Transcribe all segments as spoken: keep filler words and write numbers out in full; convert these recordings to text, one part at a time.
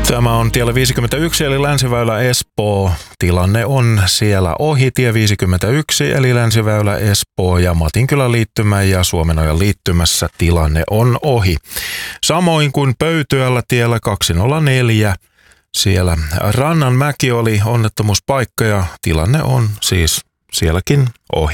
Tämä on tiellä viisikymmentäyksi eli Länsiväylä Espoo. Tilanne on siellä ohi tie viisikymmentäyksi eli Länsiväylä Espoo ja Matinkylän liittymä ja Suomenojan liittymässä tilanne on ohi. Samoin kuin Pöytyällä tiellä kaksisataaneljä. Siellä Rannanmäki oli onnettomuuspaikka ja tilanne on siis sielläkin ohi.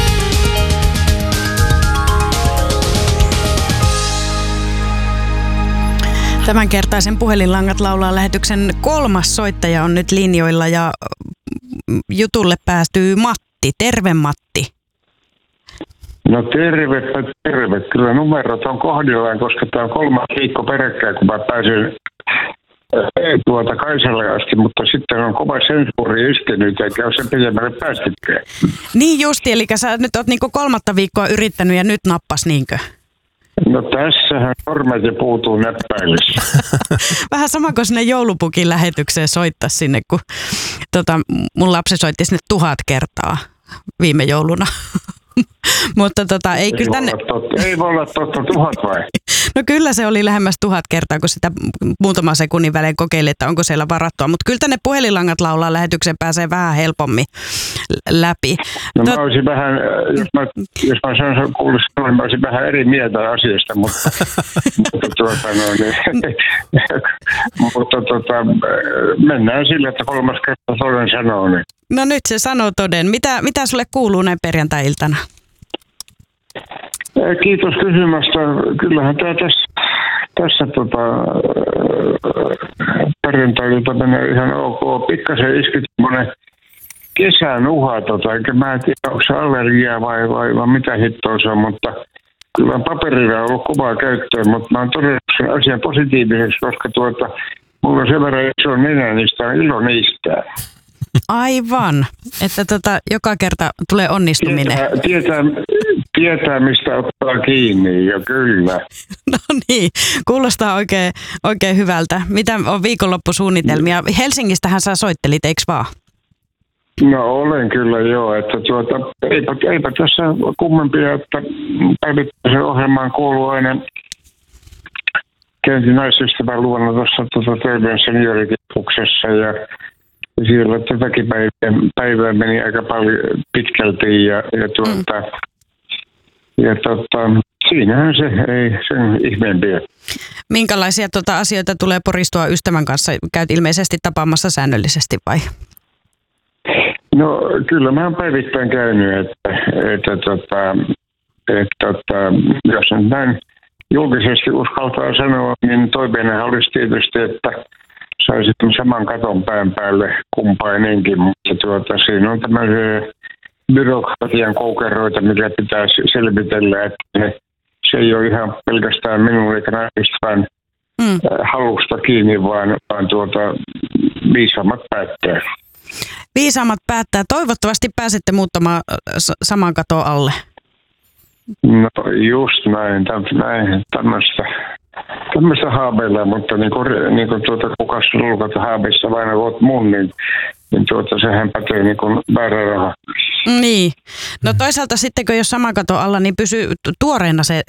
Tämänkertaisen Puhelinlangat laulaa lähetyksen kolmas soittaja on nyt linjoilla ja jutulle päästyy Matti. Terve Matti. No tervepä terve. Kyllä numerot on kohdillaan, koska tämä on kolmas viikko peräkkäin, kun mä pääsin tuota Kaisalle asti, mutta sitten on kova sensuuri iskenyt eikä ole sen pidemmälle päästykään. Niin justi, eli sä nyt oot niinku kolmatta viikkoa yrittänyt ja nyt nappas niinkö? No tässähän sormet ja puutuu näppäilissä. Vähän sama kuin sinne joulupukin lähetykseen soittaa sinne, kun tota, mun lapsi soitti sinne tuhat kertaa viime jouluna. Mutta tota, ei, ei kyllä tänne... Totta. Ei voi olla totta, tuhat vai? No kyllä se oli lähemmäs tuhat kertaa, kun sitä muutaman sekunnin välein kokeili, että onko siellä varattua. Mutta kyllä tänne Puhelinlangat laulaa lähetyksen pääsee vähän helpommin läpi. No Tot... mä olisin vähän, jos mä, jos mä sanon kuullut sanoa, mä olisin vähän eri mieltä asiasta, mutta, mutta, tuota, no, niin, mutta tuota, mennään sillä, että kolmas kerta toden sanoo. Niin. No nyt se sanoo toden. Mitä, mitä sulle kuuluu näin perjantai-iltana? Kiitos kysymästä. Kyllähän tämä tässä, tässä tota, perjantai-ilta menee ihan ok. Pikkasen iski tämmöinen kesän uha, tota, enkä mä en tiedä, onko se allergiaa vai, vai, vai mitä hittoa se on, mutta kyllä on paperilla ollut kovaa käyttöä, mutta mä oon todennut sen asian positiiviseksi, koska tuota, mulla on sen verran iso nenä, niistä on ilo niistää. Aivan, että tota, joka kerta tulee onnistuminen. Tietää, tietää, tietää mistä ottaa kiinni, jo kyllä. No niin, kuulostaa oikein, oikein hyvältä. Mitä on viikonloppusuunnitelmia? Helsingistähän sä soittelit, eikö vaan? No olen kyllä joo, että tuota, eipä, eipä tässä kummempia, että päivittäisen ohjelmaan kuuluu aina käynti naisystävän luona tuossa tuota, Terveen seniorikeskuksessa ja siellä tätäkin päivää, päivää meni aika paljon pitkälti ja, ja, tuota, mm. ja tuota, siinähän se ei sen ihmeempiä. Minkälaisia tuota, asioita tulee poristua ystävän kanssa? Käyt ilmeisesti tapaamassa säännöllisesti vai? No kyllä mä oon päivittäin käynyt, että, että, että, että, että jos nyt näin julkisesti uskaltaa sanoa, niin toiveena olisi tietysti, että saisi saman katon pään päälle kumpainenkin, mutta tuota, siinä on tämmöisiä byrokratian koukeroita, mikä pitää selvitellä, että ne, se ei ole ihan pelkästään minun eikä naisystävän mm. halusta kiinni, vaan, vaan tuota, viisaammat päättää. Viisaammat päättää. Toivottavasti pääsette muuttamaan saman katon alle. No just näin, näin tämmöistä. Tämmöistä haaveilla, mutta niin kuin, niin kuin tuota, kukas lulkata haaveissa vain olet mun, niin, niin tuota, sehän pätee niin kuin väärä raha. Niin. No toisaalta sitten, kun jos sama kato alla, niin pysyy tuoreena se